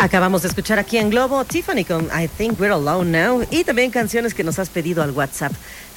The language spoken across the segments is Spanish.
Acabamos de escuchar aquí en Globo Tiffany con I Think We're Alone Now y también canciones que nos has pedido al WhatsApp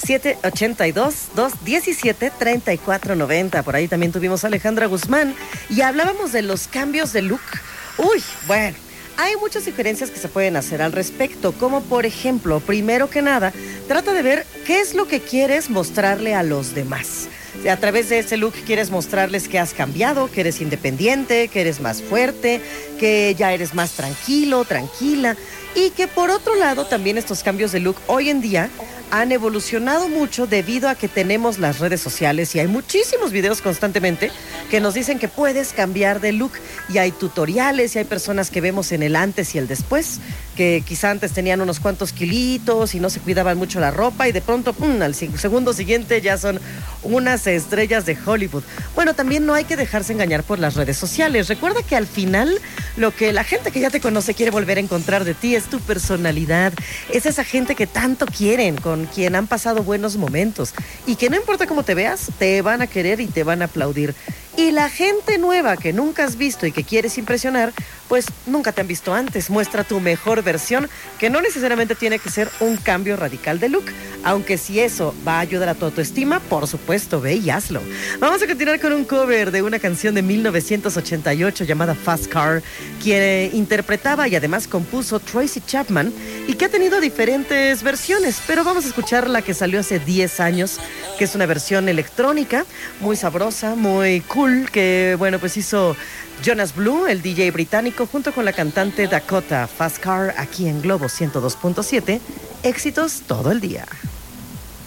782-217-3490. Por ahí también tuvimos a Alejandra Guzmán y hablábamos de los cambios de look. Uy, bueno, hay muchas sugerencias que se pueden hacer al respecto, como por ejemplo, primero que nada, trata de ver qué es lo que quieres mostrarle a los demás. A través de ese look quieres mostrarles que has cambiado, que eres independiente, que eres más fuerte, que ya eres más tranquilo, tranquila. Y que por otro lado también estos cambios de look hoy en día han evolucionado mucho debido a que tenemos las redes sociales y hay muchísimos videos constantemente que nos dicen que puedes cambiar de look y hay tutoriales y hay personas que vemos en el antes y el después, que quizá antes tenían unos cuantos kilitos y no se cuidaban mucho la ropa y de pronto al segundo siguiente ya son unas estrellas de Hollywood. Bueno, también no hay que dejarse engañar por las redes sociales. Recuerda que al final lo que la gente que ya te conoce quiere volver a encontrar de ti es tu personalidad, es esa gente que tanto quieren, con quien han pasado buenos momentos y que no importa cómo te veas, te van a querer y te van a aplaudir. Y la gente nueva que nunca has visto y que quieres impresionar, pues nunca te han visto antes. Muestra tu mejor versión, que no necesariamente tiene que ser un cambio radical de look, aunque si eso va a ayudar a tu autoestima, por supuesto, ve y hazlo. Vamos a continuar con un cover de una canción de 1988 llamada Fast Car, quien interpretaba y además compuso Tracy Chapman y que ha tenido diferentes versiones, pero vamos a escuchar la que salió hace 10 años, que es una versión electrónica, muy sabrosa, muy cool, que bueno, pues hizo Jonas Blue, el DJ británico, junto con la cantante Dakota. Fast Car aquí en Globo 102.7, éxitos todo el día.